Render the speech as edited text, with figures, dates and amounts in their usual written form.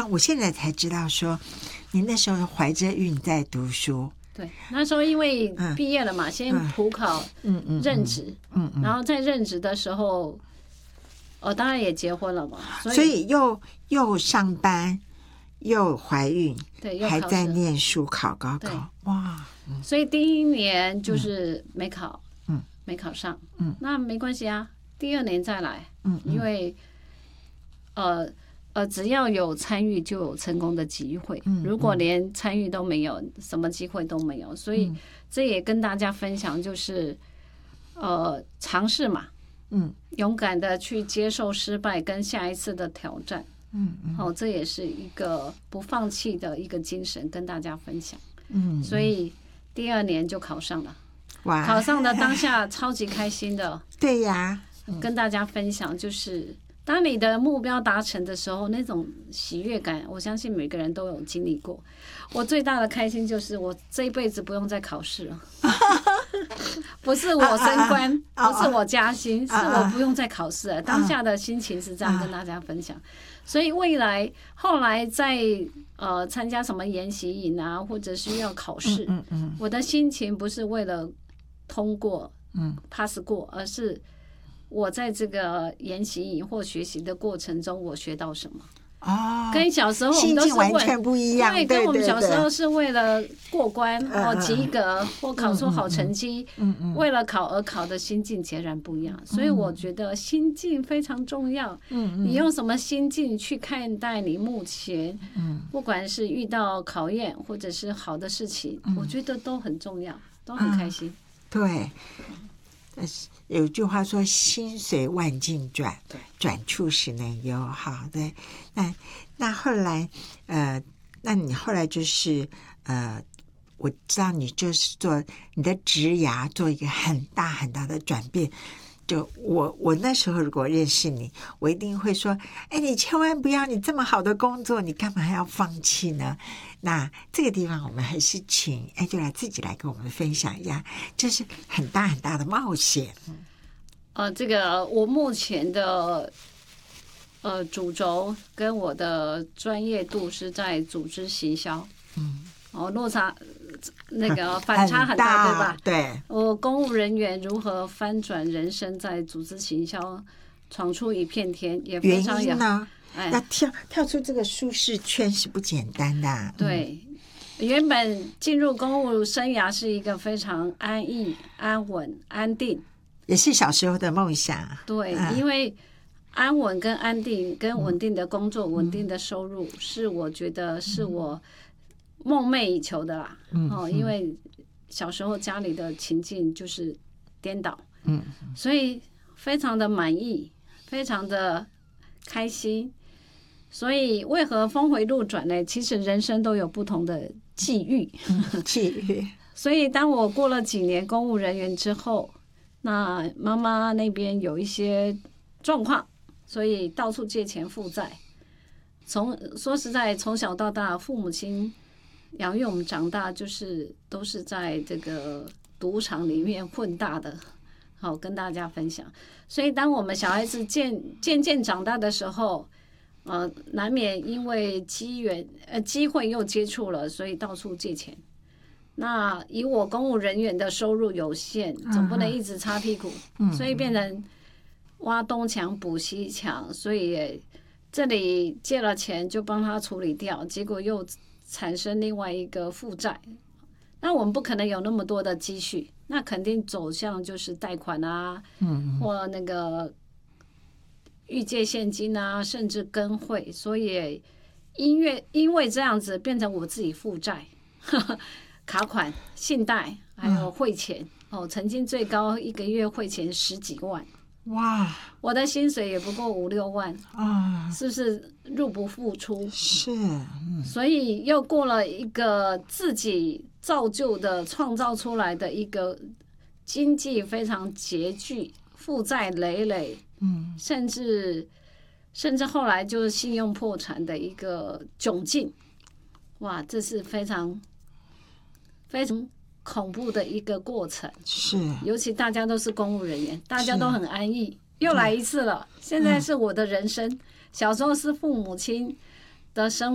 我现在才知道说，你那时候怀着孕在读书。 对，那时候因为毕业了嘛，先普考，任职，然后在任职的时候，当然也结婚了嘛， 所以又上班，又怀孕， 对，又还在念书，考高考，哇！ 所以第一年就是没考，没考上，那没关系啊，第二年再来，因为只要有参与就有成功的机会，如果连参与都没有，什么机会都没有。所以这也跟大家分享，就是尝试嘛，勇敢的去接受失败跟下一次的挑战，这也是一个不放弃的一个精神，跟大家分享。所以第二年就考上了， 哇！ 考上的当下超级开心的， 对呀， 跟大家分享就是。当你的目标达成的时候，那种喜悦感，我相信每个人都有经历过。我最大的开心就是我这一辈子不用再考试了，不是我升官，不是我加薪，是我不用再考试了。当下的心情是这样跟大家分享。所以后来在参加什么研习营啊，或者是要考试，我的心情不是为了通过，pass 过，而是我在这个研习营或学习的过程中，我学到什么？跟小时候我们都是完全不一样。 对，跟我们小时候是为了过关及格或考出好成绩，为了考而考的心境截然不一样。所以我觉得心境非常重要。你用什么心境去看待你目前，不管是遇到考验或者是好的事情，我觉得都很重要，都很开心。 对。有句话说心随万境转，转处使能忧。好，对，那后来那你后来就是我知道你就是做你的职涯做一个很大很大的转变。就我那时候如果认识你，我一定会说，哎，你千万不要，你这么好的工作，你干嘛还要放弃呢？那这个地方我们还是请Angela自己来跟我们分享一下，这是很大很大的冒险。 这个我目前的主轴跟我的专业度是在组织行销，落差那个反差很大，对吧？ 对， 我公务人员如何翻转人生，在组织行销闯出一片天，也非常有。原因呢？ 要跳出这个舒适圈是不简单的。 对，原本进入公务生涯是一个非常安逸、安稳、安定， 也是小时候的梦想。 对，因为安稳跟安定跟稳定的工作、稳定的收入，是我觉得是我梦寐以求的啦。因为小时候家里的情境就是颠倒，所以非常的满意，非常的开心。所以为何峰回路转呢？其实人生都有不同的际遇，所以当我过了几年公务人员之后，那妈妈那边有一些状况，所以到处借钱负债。说实在，从小到大，父母亲养育我们长大，就是都是在这个赌场里面混大的。好，跟大家分享。所以当我们小孩子渐渐长大的时候，难免因为机会又接触了，所以到处借钱。那以我公务人员的收入有限，总不能一直擦屁股，所以变成挖东墙补西墙，所以这里借了钱就帮他处理掉，结果又产生另外一个负债。那我们不可能有那么多的积蓄，那肯定走向就是贷款啊，或那个预借现金啊，甚至跟汇。所以因为这样子变成我自己负债，卡款、信贷还有汇钱。曾经最高一个月汇钱10几万。 哇！ 我的薪水也不过5、6万啊，是不是入不敷出？ 是， 所以又过了一个自己造就的、创造出来的一个经济非常拮据、负债累累，甚至后来就是信用破产的一个窘境。哇，这是非常非常恐怖的一个过程。 是， 尤其大家都是公务人员，大家都很安逸，又来一次了。现在是我的人生，小时候是父母亲的生活。